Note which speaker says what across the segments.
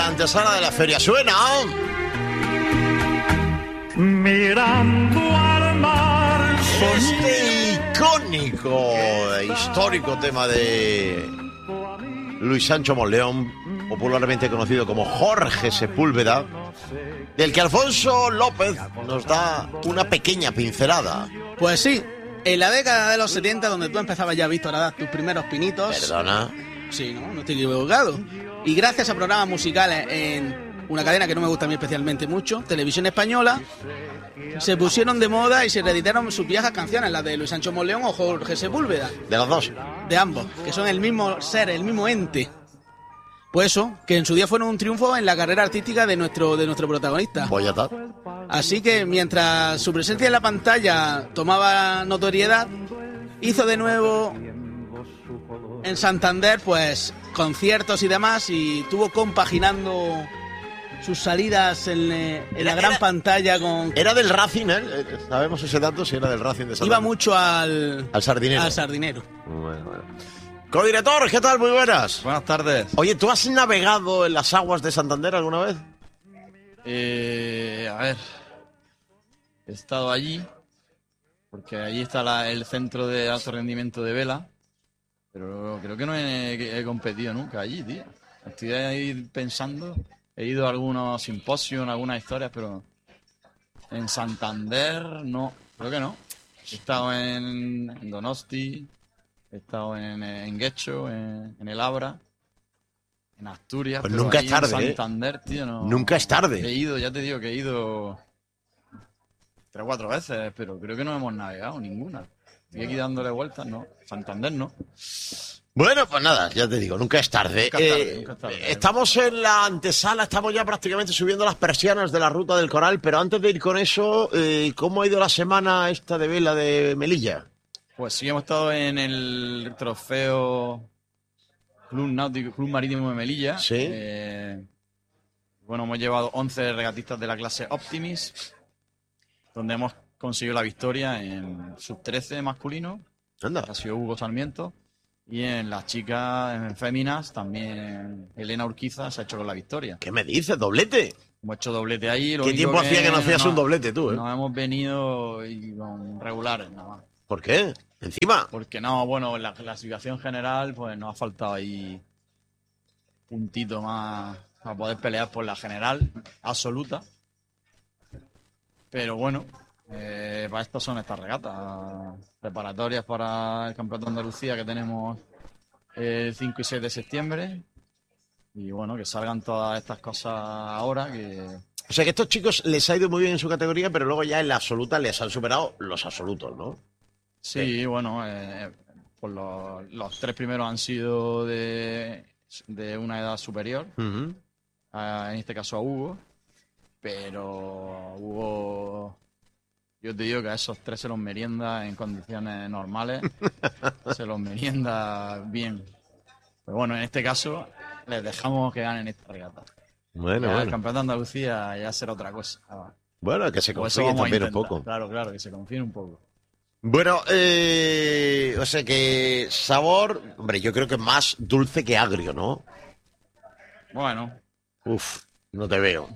Speaker 1: la antesala de la feria. Suena
Speaker 2: mirando al mar,
Speaker 1: este icónico e histórico tema de Luis Sancho Monleón, popularmente conocido como Jorge Sepúlveda, del que Alfonso López nos da una pequeña pincelada.
Speaker 3: Pues sí, en la década de los 70, donde tú empezabas ya, Víctor, a dar tus primeros pinitos.
Speaker 1: Perdona.
Speaker 3: Sí, no estoy equivocado. Y gracias a programas musicales en una cadena que no me gusta a mí especialmente mucho, Televisión Española, se pusieron de moda y se reeditaron sus viejas canciones, las de Luis Sancho Monleón o Jorge Sepúlveda.
Speaker 1: De los dos.
Speaker 3: De ambos, que son el mismo ser, el mismo ente. Pues eso, que en su día fueron un triunfo en la carrera artística de nuestro protagonista.
Speaker 1: Pues ya está.
Speaker 3: Así que mientras su presencia en la pantalla tomaba notoriedad, hizo de nuevo en Santander pues conciertos y demás, y tuvo compaginando sus salidas en la gran pantalla con...
Speaker 1: Era del Racing, ¿eh? Sabemos ese dato, si era del Racing de Santander.
Speaker 3: Iba mucho al
Speaker 1: Sardinero.
Speaker 3: Al Sardinero.
Speaker 1: Bueno. Codirector, ¿qué tal? Muy buenas.
Speaker 4: Buenas tardes.
Speaker 1: Oye, ¿tú has navegado en las aguas de Santander alguna vez?
Speaker 4: A ver, he estado allí, porque allí está el centro de alto rendimiento de vela, pero creo que no he competido nunca allí, tío. Estoy ahí pensando, he ido a algunos simposios, algunas historias, pero en Santander no, creo que no. He estado en Donosti, he estado en Guecho, en el Abra, en Asturias.
Speaker 1: Pues
Speaker 4: pero
Speaker 1: nunca
Speaker 4: ahí
Speaker 1: es tarde,
Speaker 4: en Santander, tío, no.
Speaker 1: Nunca es tarde.
Speaker 4: He ido, ya te digo que he ido 3 o 4 veces, pero creo que no hemos navegado ninguna. Estoy aquí dándole vueltas, no. Santander no.
Speaker 1: Bueno, pues nada, ya te digo, nunca es tarde.
Speaker 4: Nunca es tarde.
Speaker 1: Estamos en la antesala, estamos ya prácticamente subiendo las persianas de la Ruta del Coral, pero antes de ir con eso, ¿cómo ha ido la semana esta de vela de Melilla?
Speaker 4: Pues sí, hemos estado en el trofeo Club Náutico, Club Marítimo de Melilla.
Speaker 1: Sí.
Speaker 4: Bueno, hemos llevado 11 regatistas de la clase Optimis, donde hemos conseguido la victoria en sub-13 masculino.
Speaker 1: Anda.
Speaker 4: Ha sido Hugo Sarmiento. Y en las chicas, en féminas, también Elena Urquiza se ha hecho con la victoria.
Speaker 1: ¿Qué me dices? ¿Doblete?
Speaker 4: Hemos hecho doblete ahí.
Speaker 1: ¿Qué tiempo hacía que no hacías un doblete tú,
Speaker 4: Nos hemos venido y con regulares nada más.
Speaker 1: ¿Por qué? ¿Encima?
Speaker 4: Porque no, bueno, en la clasificación general pues nos ha faltado ahí puntito más para poder pelear por la general absoluta. Pero bueno, para esto son estas regatas preparatorias para el Campeonato de Andalucía que tenemos el 5 y 6 de septiembre. Y bueno, que salgan todas estas cosas ahora que...
Speaker 1: O sea que a estos chicos les ha ido muy bien en su categoría, pero luego ya en la absoluta les han superado los absolutos, ¿no?
Speaker 4: Sí, bueno, pues los 3 primeros han sido de una edad superior,
Speaker 1: Uh-huh.
Speaker 4: en este caso a Hugo, pero Hugo, yo te digo que a esos 3 se los merienda en condiciones normales, se los merienda bien. Pero bueno, en este caso les dejamos que ganen esta regata.
Speaker 1: Bueno,
Speaker 4: Ya
Speaker 1: bueno.
Speaker 4: el Campeonato de Andalucía ya será otra cosa.
Speaker 1: Bueno, que se
Speaker 4: Pues eso
Speaker 1: confíe
Speaker 4: vamos a
Speaker 1: también un
Speaker 4: intentar.
Speaker 1: poco.
Speaker 4: Claro, que se confíen un poco.
Speaker 1: Bueno, o sea que sabor, hombre, yo creo que más dulce que agrio, ¿no?
Speaker 4: Bueno,
Speaker 1: Uf, no te veo.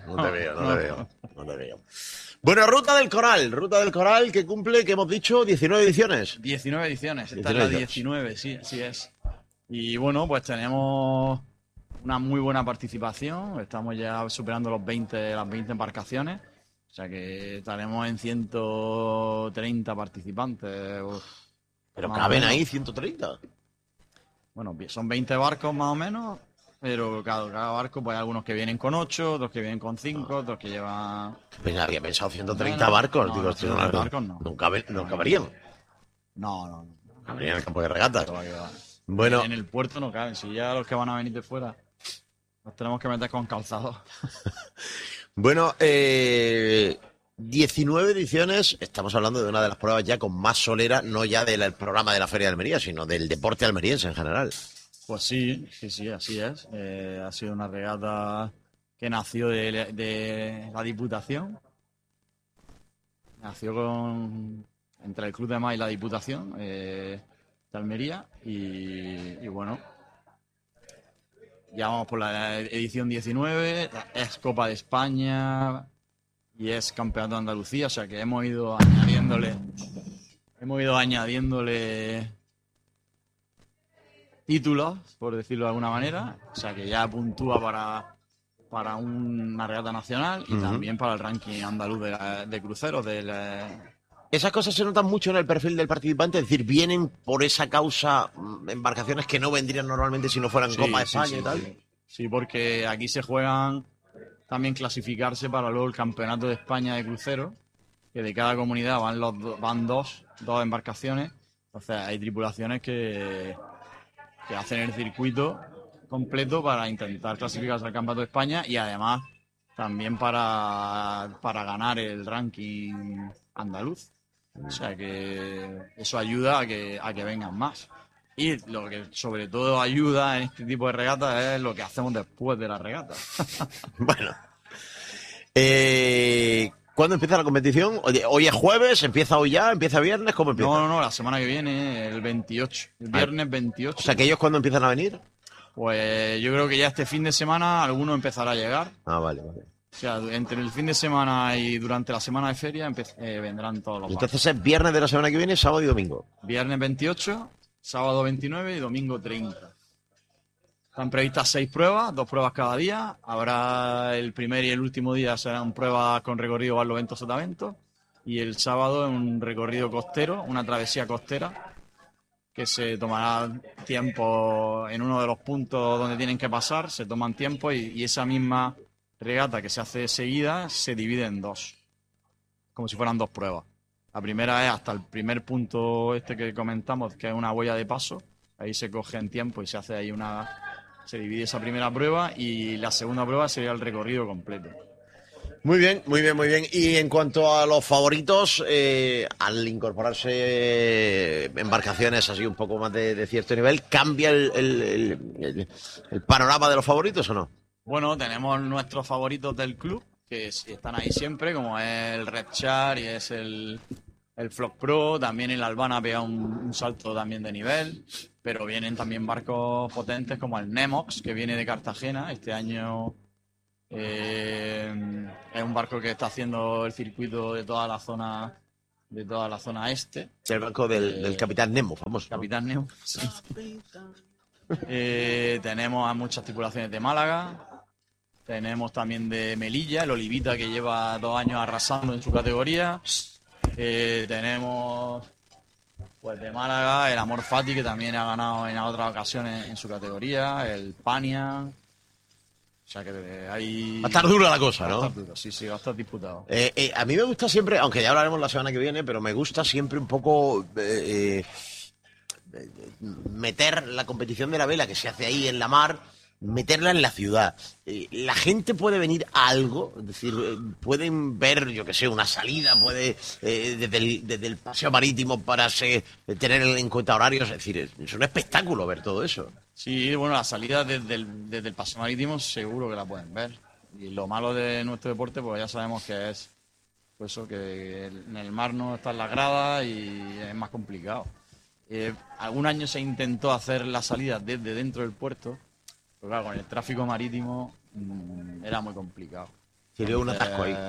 Speaker 1: Bueno, Ruta del Coral que cumple, que hemos dicho, 19 ediciones.
Speaker 4: 19 ediciones, esta
Speaker 1: 19
Speaker 4: es la 19, sí, así es. Y bueno, pues tenemos una muy buena participación, estamos ya superando las 20 embarcaciones, o sea que estaremos en 130 participantes.
Speaker 1: Pero
Speaker 4: más o
Speaker 1: caben
Speaker 4: menos.
Speaker 1: ahí 130.
Speaker 4: Bueno, son 20 barcos más o menos, pero cada barco, pues hay algunos que vienen con 8, otros que vienen con 5, otros que llevan...
Speaker 1: Pues había pensado 130
Speaker 4: Bueno,
Speaker 1: barcos.
Speaker 4: no,
Speaker 1: Digo,
Speaker 4: no,
Speaker 1: esto
Speaker 4: 130 barcos no.
Speaker 1: no caberían.
Speaker 4: No.
Speaker 1: Cabrían en el campo de regatas.
Speaker 4: Esto va a quedar.
Speaker 1: Bueno,
Speaker 4: En el puerto no caben, si ya los que van a venir de fuera los tenemos que meter con calzado.
Speaker 1: bueno, 19 ediciones, estamos hablando de una de las pruebas ya con más solera, no ya del programa de la Feria de Almería, sino del deporte almeriense en general.
Speaker 4: Pues sí, así es. Ha sido una regata que nació de la Diputación. Nació entre el Club de Mar y la Diputación de Almería. Y bueno, ya vamos por la edición 19, es Copa de España y es Campeonato de Andalucía, o sea que hemos ido añadiéndole títulos, por decirlo de alguna manera, o sea que ya puntúa para una regata nacional y también para el ranking andaluz de cruceros.
Speaker 1: Esas cosas se notan mucho en el perfil del participante, es decir, vienen por esa causa embarcaciones que no vendrían normalmente si no fueran Copa de España y tal.
Speaker 4: Sí, porque aquí se juegan también clasificarse para luego el Campeonato de España de cruceros, que de cada comunidad van dos embarcaciones. Entonces hay tripulaciones que hacen el circuito completo para intentar clasificarse al Campeonato de España y además también para ganar el ranking andaluz. O sea que eso ayuda a que vengan más. Y lo que sobre todo ayuda en este tipo de regatas es lo que hacemos después de la regata.
Speaker 1: Bueno. ¿Cuándo empieza la competición? Hoy es jueves, ¿empieza hoy ya? ¿Empieza viernes? ¿Cómo empieza?
Speaker 4: No, la semana que viene, el 28. El viernes 28.
Speaker 1: O sea, ¿que ellos cuándo empiezan a venir?
Speaker 4: Pues yo creo que ya este fin de semana alguno empezará a llegar.
Speaker 1: Vale.
Speaker 4: O sea, entre el fin de semana y durante la semana de feria vendrán todos los
Speaker 1: Entonces es viernes de la semana que viene, sábado y domingo.
Speaker 4: Viernes 28, sábado 29 y domingo 30. Están previstas 6 pruebas, 2 pruebas cada día. Habrá el primer y el último día serán pruebas con recorrido Barlovento-Sotavento. Y el sábado un recorrido costero, una travesía costera, que se tomará tiempo en uno de los puntos donde tienen que pasar, se toman tiempo y esa misma regata que se hace seguida se divide en 2, como si fueran 2 pruebas. La primera es hasta el primer punto que comentamos, que es una huella de paso. Ahí se coge en tiempo y se hace ahí se divide esa primera prueba y la segunda prueba sería el recorrido completo.
Speaker 1: Muy bien. Y en cuanto a los favoritos, al incorporarse embarcaciones así un poco más de cierto nivel, ¿cambia el panorama de los favoritos o no?
Speaker 4: Bueno, tenemos nuestros favoritos del club, que están ahí siempre, como es el Red Char y es el Flock Pro. También el Albana ha pegado un salto también de nivel, pero vienen también barcos potentes como el Nemox, que viene de Cartagena. Este año es un barco que está haciendo el circuito de toda la zona este.
Speaker 1: El barco del Capitán Nemo, famoso.
Speaker 4: Capitán Nemo, sí. Tenemos a muchas tripulaciones de Málaga. Tenemos también de Melilla, el Olivita, que lleva 2 años arrasando en su categoría. Tenemos pues de Málaga el Amor Fati, que también ha ganado en otras ocasiones en su categoría. El Pania. O sea que hay...
Speaker 1: Va a estar dura la cosa, ¿no?
Speaker 4: Va a estar duro, sí, va a estar disputado.
Speaker 1: A mí me gusta siempre, aunque ya hablaremos la semana que viene, pero me gusta siempre un poco meter la competición de la vela que se hace ahí en la mar, meterla en la ciudad. La gente puede venir a algo, es decir, pueden ver, yo que sé, una salida, puede desde el paseo marítimo para tener en cuenta horarios, es decir, es un espectáculo ver todo eso.
Speaker 4: Sí, bueno, la salida desde el paseo marítimo seguro que la pueden ver. Y lo malo de nuestro deporte, pues ya sabemos que es pues eso, que en el mar no están las gradas y es más complicado. Algún año se intentó hacer la salida desde dentro del puerto, pero claro, con el tráfico marítimo era muy complicado.
Speaker 1: Tiene un atasco ahí.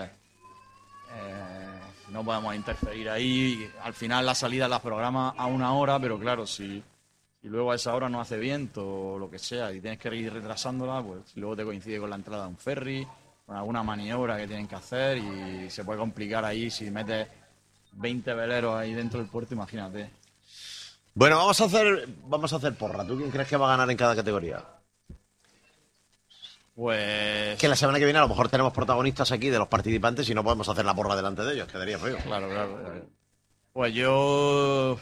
Speaker 4: No podemos interferir ahí. Al final la salida la programa a 1 hora, pero claro, si luego a esa hora no hace viento o lo que sea y tienes que ir retrasándola, pues luego te coincide con la entrada de un ferry, con alguna maniobra que tienen que hacer y se puede complicar ahí si metes 20 veleros ahí dentro del puerto, imagínate.
Speaker 1: Bueno, vamos a hacer porra. ¿Tú quién crees que va a ganar en cada categoría?
Speaker 4: Pues...
Speaker 1: Que la semana que viene a lo mejor tenemos protagonistas aquí de los participantes y no podemos hacer la porra delante de ellos, quedaría feo.
Speaker 4: Claro. Pues yo...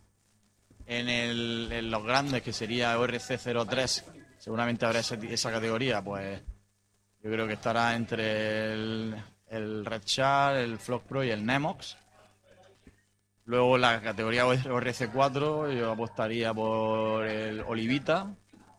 Speaker 4: En los grandes, que sería ORC 03, seguramente habrá esa categoría, pues yo creo que estará entre el Red Char, el Flock Pro y el Nemox. Luego la categoría ORC 4 yo apostaría por el Olivita.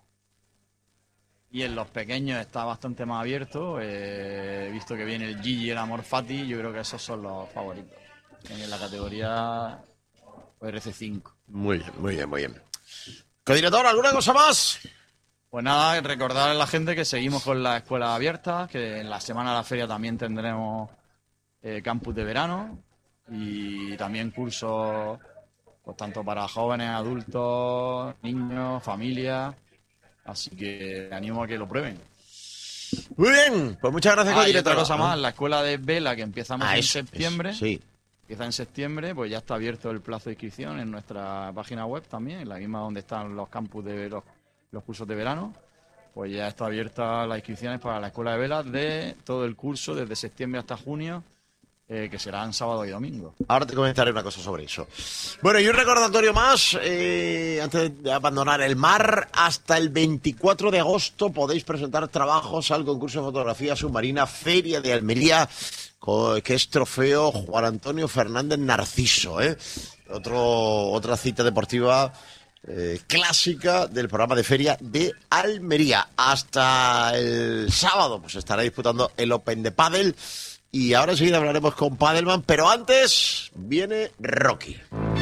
Speaker 4: Y en los pequeños está bastante más abierto. He visto que viene el Gigi y el Amor Fati. Yo creo que esos son los favoritos en la categoría ORC 5.
Speaker 1: Muy bien. Codirector, ¿alguna cosa más?
Speaker 4: Pues nada, recordar a la gente que seguimos con la escuela abierta, que en la semana de la feria también tendremos campus de verano y también cursos pues tanto para jóvenes, adultos, niños, familias. Así que animo a que lo prueben.
Speaker 1: Muy bien, pues muchas gracias,
Speaker 4: Y otra
Speaker 1: director.
Speaker 4: cosa más, la escuela de vela que empezamos en
Speaker 1: Eso,
Speaker 4: septiembre.
Speaker 1: eso, sí.
Speaker 4: Empieza en septiembre, pues ya está abierto el plazo de inscripción en nuestra página web también, en la misma donde están los campus de los cursos de verano. Pues ya está abierta las inscripciones para la escuela de velas de todo el curso, desde septiembre hasta junio, que serán sábado y domingo.
Speaker 1: Ahora te comentaré una cosa sobre eso. Bueno, y un recordatorio más, antes de abandonar el mar, hasta el 24 de agosto podéis presentar trabajos al concurso de fotografía submarina Feria de Almería, que es trofeo Juan Antonio Fernández Narciso, otra cita deportiva clásica del programa de Feria de Almería. Hasta el sábado pues estará disputando el Open de Pádel. Y ahora enseguida hablaremos con Padelman, pero antes viene Rocky.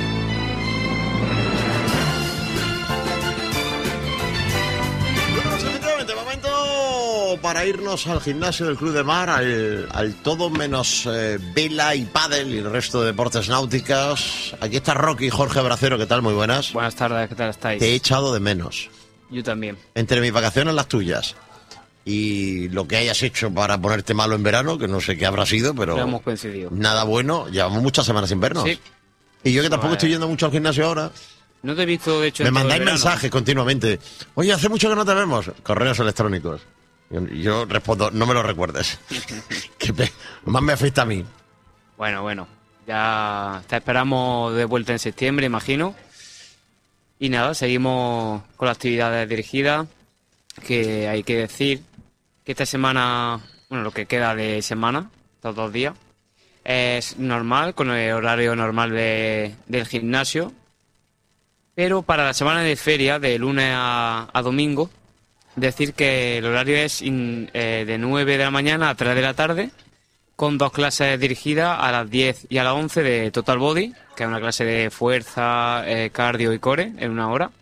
Speaker 1: Bueno, pues efectivamente, momento para irnos al gimnasio del Club de Mar, al todo menos vela y pádel y el resto de deportes náuticos. Aquí está Rocky, Jorge Bracero, ¿qué tal? Muy buenas.
Speaker 5: Buenas tardes, ¿qué tal estáis?
Speaker 1: Te he echado de menos.
Speaker 5: Yo también.
Speaker 1: Entre mis vacaciones, las tuyas. Y lo que hayas hecho para ponerte malo en verano, que no sé qué habrá sido, pero
Speaker 5: No hemos coincidido.
Speaker 1: nada bueno. Llevamos muchas semanas sin vernos.
Speaker 5: Sí.
Speaker 1: Y yo que tampoco
Speaker 5: Pues-
Speaker 1: estoy yendo mucho al gimnasio ahora.
Speaker 5: No te he visto, de hecho,
Speaker 1: Me
Speaker 5: en todo el
Speaker 1: mandáis
Speaker 5: verano.
Speaker 1: mensajes continuamente. Oye, hace mucho que no te vemos. Correos electrónicos. Y yo respondo, no me lo recuerdes. Más me afecta a mí.
Speaker 5: Bueno. Ya te esperamos de vuelta en septiembre, imagino. Y nada, seguimos con las actividades dirigidas. Que hay que decir que esta semana, bueno, lo que queda de semana, estos 2 días, es normal, con el horario normal del gimnasio. Pero para la semana de feria, de lunes a domingo, decir que el horario es de 9 de la mañana a 3 de la tarde, con 2 clases dirigidas a las 10 y a las 11 de Total Body, que es una clase de fuerza, cardio y core, en 1 hora.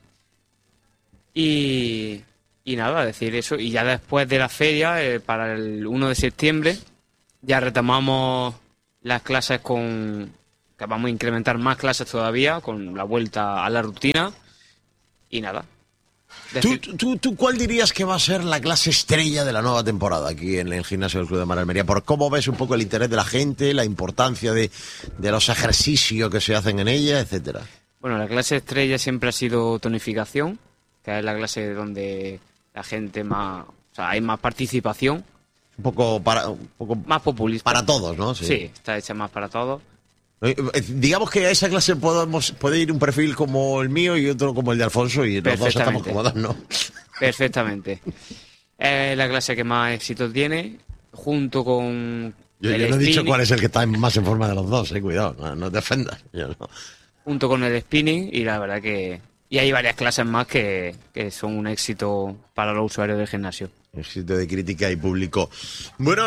Speaker 5: Y nada, decir eso. Y ya después de la feria, para el 1 de septiembre, ya retomamos las clases que vamos a incrementar más clases todavía, con la vuelta a la rutina. Y nada.
Speaker 1: ¿Tú cuál dirías que va a ser la clase estrella de la nueva temporada aquí en el gimnasio del Club de Mar Almería? Por cómo ves un poco el interés de la gente, la importancia de los ejercicios que se hacen en ella, etcétera.
Speaker 5: Bueno, la clase estrella siempre ha sido tonificación, que es la clase donde la gente más... O sea, hay más participación,
Speaker 1: Un poco
Speaker 5: más populista.
Speaker 1: para todos, ¿no?
Speaker 5: Sí, está hecha más para todos.
Speaker 1: Digamos que a esa clase puede ir un perfil como el mío y otro como el de Alfonso y los dos estamos
Speaker 5: Perfectamente.
Speaker 1: cómodos, ¿no?
Speaker 5: Perfectamente. Es la clase que más éxito tiene, junto con
Speaker 1: Yo
Speaker 5: el
Speaker 1: no he dicho
Speaker 5: spinning,
Speaker 1: cuál es el que está más en forma de los dos, cuidado, no te ofendas. Yo no.
Speaker 5: junto con el spinning, y la verdad que... Y hay varias clases más que son un éxito para los usuarios del gimnasio.
Speaker 1: Éxito de crítica y público. Bueno,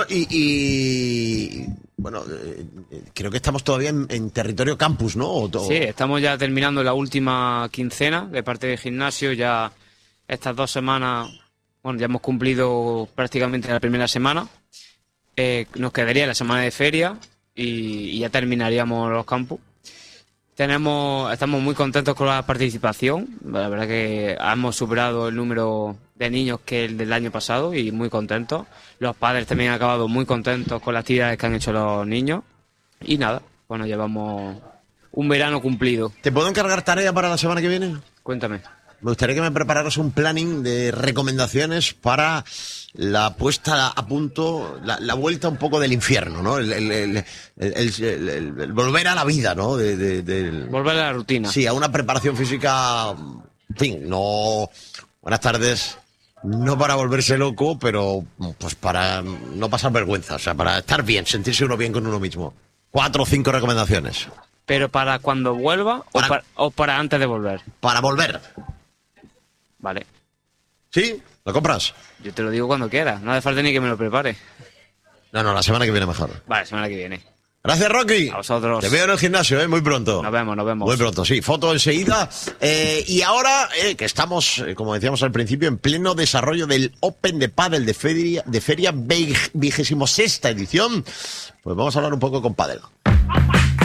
Speaker 1: bueno, creo que estamos todavía en territorio campus, ¿no?
Speaker 5: Sí, estamos ya terminando la última quincena de parte del gimnasio. Ya estas 2 semanas, bueno, ya hemos cumplido prácticamente la primera semana. Nos quedaría la semana de feria y ya terminaríamos los campus. Estamos muy contentos con la participación. La verdad que hemos superado el número de niños que el del año pasado y muy contentos. Los padres también han acabado muy contentos con las actividades que han hecho los niños. Y nada, bueno, llevamos un verano cumplido.
Speaker 1: ¿Te puedo encargar tarea para la semana que viene?
Speaker 5: Cuéntame.
Speaker 1: Me gustaría que me prepararas un planning de recomendaciones para la puesta a punto, la vuelta un poco del infierno, ¿no? El volver a la vida, ¿no?
Speaker 5: Volver a la rutina.
Speaker 1: Sí, a una preparación física, en fin, no... Buenas tardes. No para volverse loco, pero pues para no pasar vergüenza, o sea, para estar bien, sentirse uno bien con uno mismo. 4 o 5 recomendaciones.
Speaker 5: ¿Pero para cuando vuelva o para antes de volver?
Speaker 1: Para volver.
Speaker 5: Vale.
Speaker 1: ¿Sí? ¿Lo compras?
Speaker 5: Yo te lo digo cuando quieras. No hace falta ni que me lo prepare.
Speaker 1: No, la semana que viene mejor.
Speaker 5: Vale, semana que viene.
Speaker 1: Gracias, Rocky.
Speaker 5: A vosotros.
Speaker 1: Te veo en el gimnasio, muy pronto.
Speaker 5: Nos vemos.
Speaker 1: Muy pronto, sí. Foto enseguida. Y ahora que estamos, como decíamos al principio, en pleno desarrollo del Open de Pádel de Feria 26ª edición, pues vamos a hablar un poco con Pádel.